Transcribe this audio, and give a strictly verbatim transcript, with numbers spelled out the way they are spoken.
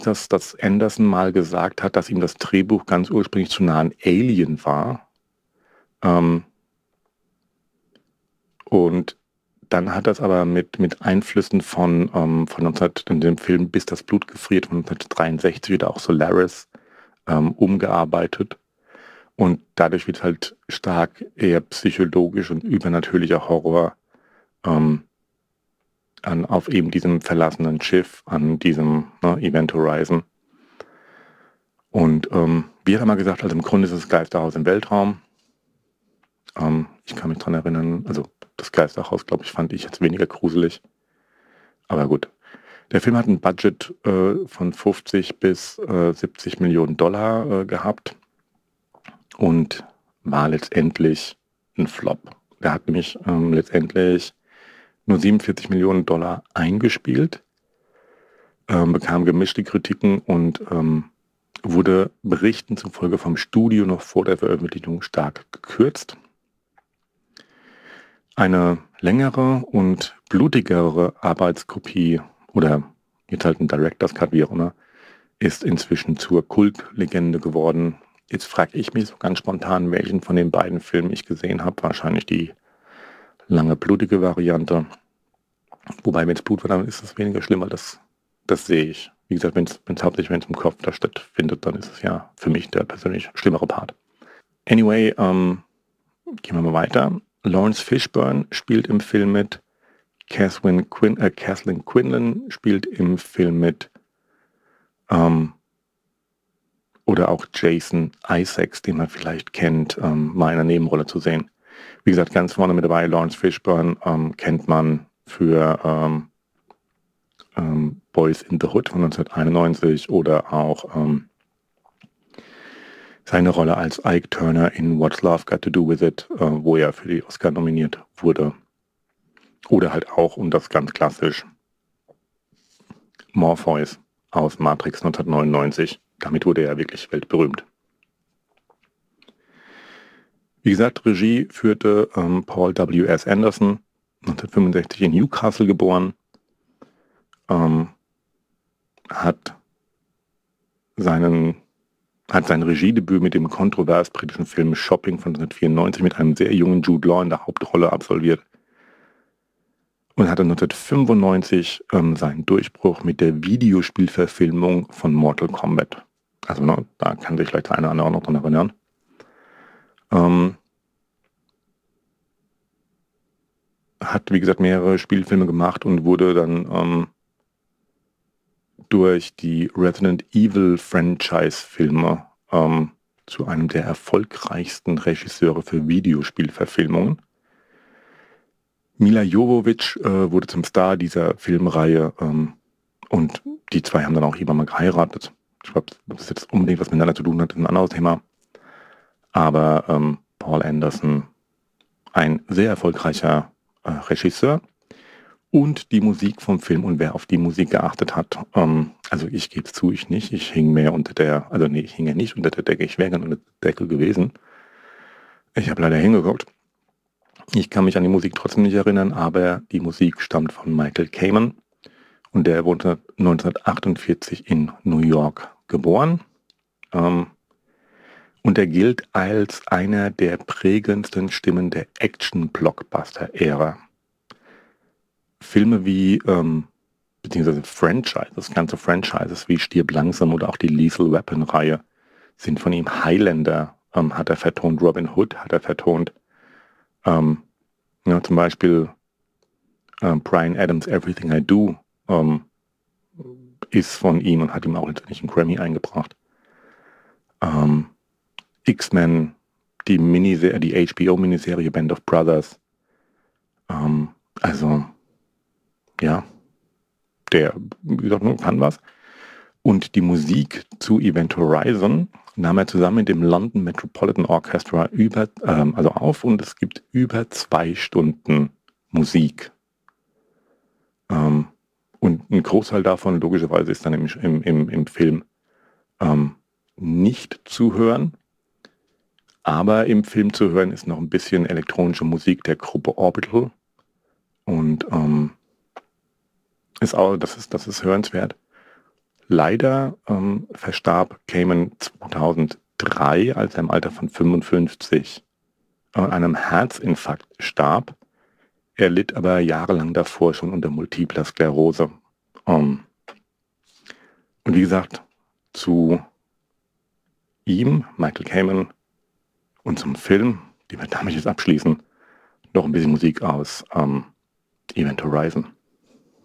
dass, dass Anderson mal gesagt hat, dass ihm das Drehbuch ganz ursprünglich zu nah an Alien war. Ähm, und dann hat das aber mit, mit Einflüssen von, ähm, von neunzehn, in dem Film Bis das Blut gefriert von neunzehnhundertdreiundsechzig oder auch Solaris ähm, umgearbeitet. Und dadurch wird halt stark eher psychologisch und übernatürlicher Horror ähm, an, auf eben diesem verlassenen Schiff, an diesem ne, Event Horizon. Und ähm, wie hat er mal gesagt, also im Grunde ist es Geisterhaus im Weltraum. Ähm, ich kann mich dran erinnern, also das Geisterhaus, glaube ich, fand ich jetzt weniger gruselig. Aber gut. Der Film hat ein Budget äh, von fünfzig bis äh, siebzig Millionen Dollar äh, gehabt und war letztendlich ein Flop. Der hat nämlich ähm, letztendlich nur siebenundvierzig Millionen Dollar eingespielt, ähm, bekam gemischte Kritiken und ähm, wurde Berichten zufolge vom Studio noch vor der Veröffentlichung stark gekürzt. Eine längere und blutigere Arbeitskopie oder jetzt halt ein Director's Cut, wie auch immer, ist inzwischen zur Kultlegende geworden. Jetzt frage ich mich so ganz spontan, welchen von den beiden Filmen ich gesehen habe. Wahrscheinlich die lange blutige Variante. Wobei, wenn es Blut war, dann ist es weniger schlimm, weil das, das sehe ich. Wie gesagt, wenn es hauptsächlich wenn es im Kopf da stattfindet, dann ist es ja für mich der persönlich schlimmere Part. Anyway, ähm, gehen wir mal weiter. Lawrence Fishburne spielt im Film mit. Kathleen, Quin äh, Kathleen Quinlan spielt im Film mit. Ähm, oder auch Jason Isaacs, den man vielleicht kennt, ähm, mal in einer Nebenrolle zu sehen. Wie gesagt, ganz vorne mit dabei, Lawrence Fishburne ähm, kennt man für ähm, ähm, Boys in the Hood von neunzehnhunderteinundneunzig oder auch ähm, seine Rolle als Ike Turner in What's Love Got to Do With It, äh, wo er für die Oscar nominiert wurde. Oder halt auch, und das ganz klassisch, Morpheus aus Matrix neunzehnhundertneunundneunzig. Damit wurde er wirklich weltberühmt. Wie gesagt, Regie führte ähm, Paul W S Anderson, neunzehnhundertfünfundsechzig in Newcastle geboren, ähm, hat seinen hat sein Regiedebüt mit dem kontrovers britischen Film Shopping von neunzehnhundertvierundneunzig mit einem sehr jungen Jude Law in der Hauptrolle absolviert und hatte neunzehnhundertfünfundneunzig ähm, seinen Durchbruch mit der Videospielverfilmung von Mortal Kombat. Also ne, da kann sich vielleicht der eine oder andere auch noch dran erinnern. Ähm, hat, wie gesagt, mehrere Spielfilme gemacht und wurde dann ähm, durch die Resident Evil Franchise-Filme ähm, zu einem der erfolgreichsten Regisseure für Videospielverfilmungen. Mila Jovovich äh, wurde zum Star dieser Filmreihe ähm, und die zwei haben dann auch irgendwann mal geheiratet. Ich glaube, ob das jetzt unbedingt was miteinander zu tun hat, ist ein anderes Thema. Aber ähm, Paul Anderson, ein sehr erfolgreicher äh, Regisseur. Und die Musik vom Film und wer auf die Musik geachtet hat, ähm, also ich gebe es zu, ich nicht, ich hing mehr unter der, also nee, ich hing ja nicht unter der Decke, ich wäre gerne unter der Decke gewesen. Ich habe leider hingeguckt. Ich kann mich an die Musik trotzdem nicht erinnern, aber die Musik stammt von Michael Kamen und der wurde neunzehnhundertachtundvierzig in New York geboren. Ähm, und er gilt als einer der prägendsten Stimmen der Action-Blockbuster-Ära. Filme wie, ähm, beziehungsweise Franchises, ganze Franchises wie Stirb langsam oder auch die Lethal Weapon-Reihe sind von ihm. Highlander ähm, hat er vertont, Robin Hood hat er vertont. Ähm, ja, zum Beispiel ähm, Bryan Adams' Everything I Do ähm, ist von ihm und hat ihm auch letztendlich einen Grammy eingebracht. Ähm, X-Men, die, Miniserie, die H B O-Miniserie Band of Brothers. Ähm, also, ja, der, wie gesagt, kann was. Und die Musik zu Event Horizon nahm er zusammen mit dem London Metropolitan Orchestra über, ähm, also auf und es gibt über zwei Stunden Musik. Ähm, und ein Großteil davon, logischerweise, ist dann im, im, im, im Film ähm, nicht zu hören. Aber im Film zu hören ist noch ein bisschen elektronische Musik der Gruppe Orbital. Und ähm, ist auch, das ist, das ist hörenswert. Leider ähm, verstarb Kamen zweitausenddrei, als er im Alter von fünfundfünfzig an einem Herzinfarkt starb. Er litt aber jahrelang davor schon unter multipler Sklerose. Um, und wie gesagt, zu ihm, Michael Kamen, und zum Film, die wir damit jetzt abschließen, noch ein bisschen Musik aus um, Event Horizon.